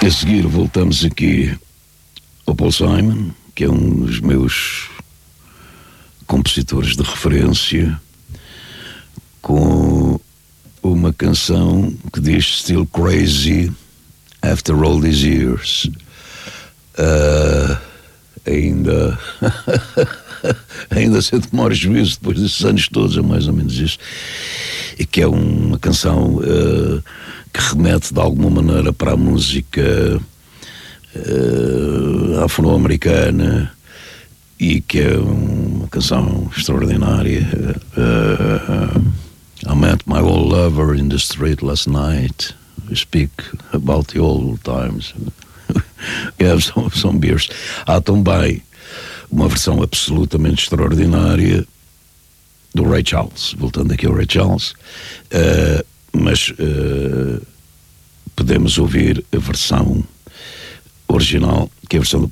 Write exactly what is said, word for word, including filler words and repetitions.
A seguir voltamos aqui ao Paul Simon, que é um dos meus compositores de referência, com uma canção que diz Still Crazy After All These Years. Uh, ainda ainda sinto maior juízo depois desses anos todos, é mais ou menos isso. E que é uma canção uh, que remete de alguma maneira para a música uh, afro-americana, e que é uma canção extraordinária. uh, I met my old lover in the street last night. We speak about the old times. We have some, some beers. Há também uma versão absolutamente extraordinária do Ray Charles, voltando aqui ao Ray Charles, uh, mas uh, podemos ouvir a versão original, que é a versão do